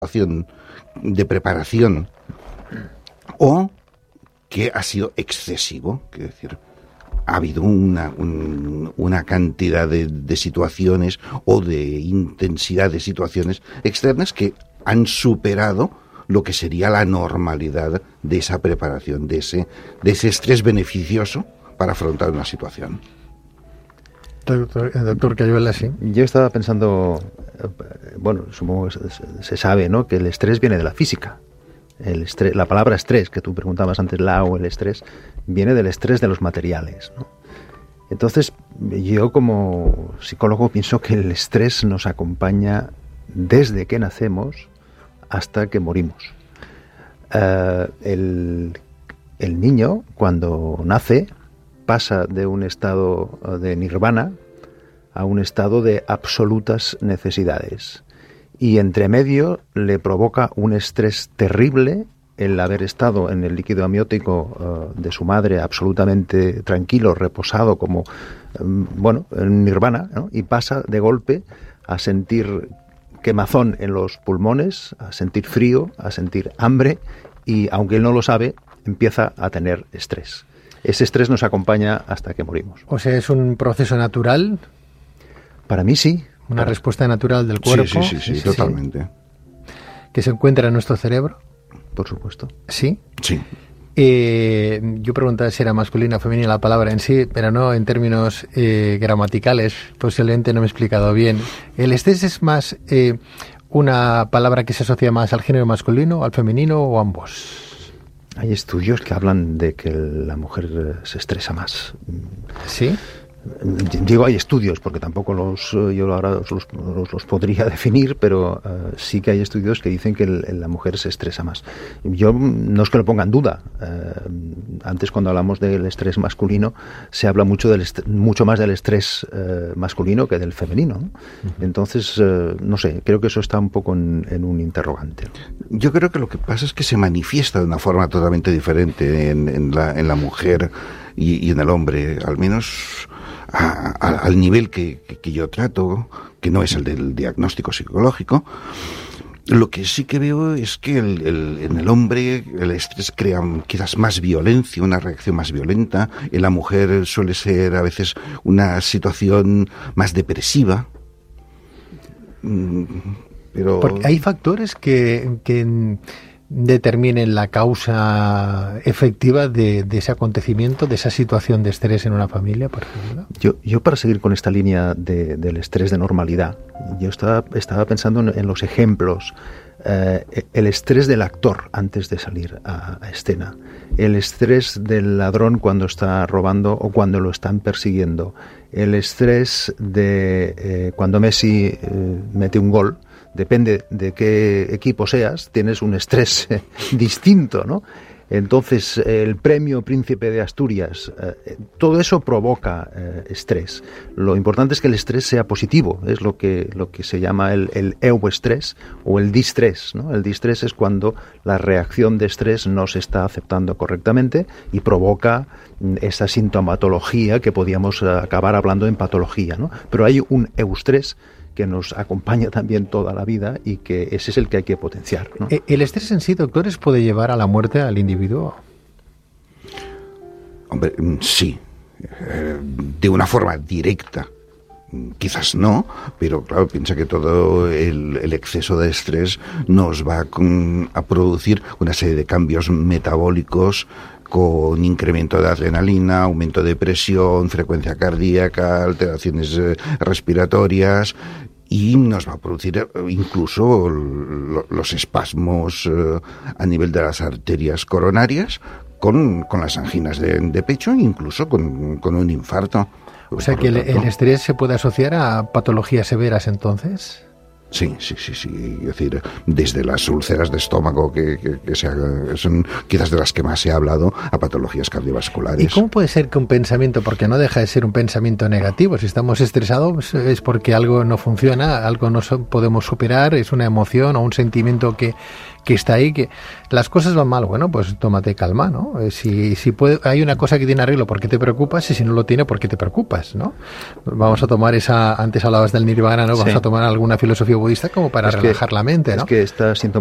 situación de preparación, o que ha sido excesivo, es decir, ha habido una cantidad de situaciones o de intensidad de situaciones externas que han superado lo que sería la normalidad de esa preparación, de ese estrés beneficioso para afrontar una situación. Doctor Cayuela, sí. Yo estaba pensando, bueno, supongo que se sabe, ¿no?, que el estrés viene de la física. El estrés, la palabra estrés, que tú preguntabas antes, el estrés, viene del estrés de los materiales, ¿no? Entonces, yo como psicólogo pienso que el estrés nos acompaña desde que nacemos hasta que morimos. El niño, cuando nace, pasa de un estado de nirvana a un estado de absolutas necesidades. Y entre medio le provoca un estrés terrible el haber estado en el líquido amniótico de su madre absolutamente tranquilo, reposado, como, en nirvana, ¿no? Y pasa de golpe a sentir quemazón en los pulmones, a sentir frío, a sentir hambre, y aunque él no lo sabe, empieza a tener estrés. Ese estrés nos acompaña hasta que morimos. O sea, ¿es un proceso natural? Para mí sí. ¿Una respuesta natural del cuerpo? Sí, totalmente. ¿Que se encuentra en nuestro cerebro? Por supuesto. ¿Sí? Sí. Yo preguntaba si era masculina o femenina la palabra en sí, pero no en términos gramaticales. Posiblemente no me he explicado bien. ¿El estrés es más una palabra que se asocia más al género masculino, al femenino o ambos? Hay estudios que hablan de que la mujer se estresa más. ¿Sí? Digo, hay estudios, porque tampoco yo ahora los podría definir, pero sí que hay estudios que dicen que la mujer se estresa más. Yo no es que lo ponga en duda. Antes, cuando hablamos del estrés masculino, se habla mucho más del estrés masculino que del femenino, ¿no? Uh-huh. Entonces, no sé, creo que eso está un poco en un interrogante. Yo creo que lo que pasa es que se manifiesta de una forma totalmente diferente en la mujer y en el hombre, al menos al nivel que yo trato, que no es el del diagnóstico psicológico. Lo que sí que veo es que en el hombre el estrés crea quizás más violencia, una reacción más violenta. En la mujer suele ser a veces una situación más depresiva. Pero porque hay factores que determinen la causa efectiva de ese acontecimiento, de esa situación de estrés en una familia, por ejemplo. Yo para seguir con esta línea del estrés de normalidad, yo estaba pensando en los ejemplos. El estrés del actor antes de salir a escena, el estrés del ladrón cuando está robando o cuando lo están persiguiendo, el estrés de cuando Messi mete un gol. Depende de qué equipo seas, tienes un estrés distinto, ¿no? Entonces, el premio Príncipe de Asturias, todo eso provoca estrés. Lo importante es que el estrés sea positivo, es lo que se llama el euestrés o el distrés, ¿no? El distrés es cuando la reacción de estrés no se está aceptando correctamente y provoca esa sintomatología que podíamos acabar hablando en patología, ¿no? Pero hay un eustrés que nos acompaña también toda la vida y que ese es el que hay que potenciar, ¿no? ¿El estrés en sí, doctores, puede llevar a la muerte al individuo? Hombre, sí. De una forma directa. Quizás no, pero claro, piensa que todo el exceso de estrés nos va a producir una serie de cambios metabólicos con incremento de adrenalina, aumento de presión, frecuencia cardíaca, alteraciones respiratorias, y nos va a producir incluso los espasmos a nivel de las arterias coronarias con las anginas de pecho, incluso con un infarto. O sea que el estrés se puede asociar a patologías severas entonces. Sí. Es decir, desde las úlceras de estómago, que son quizás de las que más se ha hablado, a patologías cardiovasculares. ¿Y cómo puede ser que un pensamiento, porque no deja de ser un pensamiento negativo, si estamos estresados es porque algo no funciona, algo no podemos superar, es una emoción o un sentimiento que que está ahí, que las cosas van mal, bueno, pues tómate calma, ¿no? Si hay una cosa que tiene arreglo, ¿por qué te preocupas? Y si no lo tiene, ¿por qué te preocupas, no? Vamos a tomar antes hablabas del nirvana, ¿no? Vamos a tomar alguna filosofía budista como para relajar la mente, ¿no? Es que está